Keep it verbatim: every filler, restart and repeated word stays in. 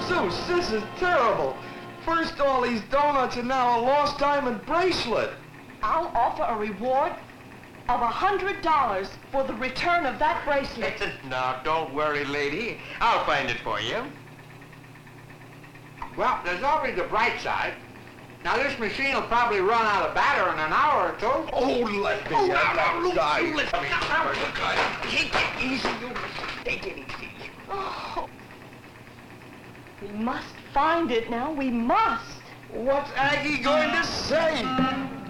Zeus, this is terrible. First all these donuts and now a lost diamond bracelet. I'll offer a reward of a hundred dollars for the return of that bracelet. Now, don't worry, lady. I'll find it for you. Well, there's always the bright side. Now, this machine will probably run out of battery in an hour or two. Oh, let me Oh, have now, that now, diamond. listen, now, now, take it easy, you take it easy. Oh. We must find it now. We must. What's Aggie going to say?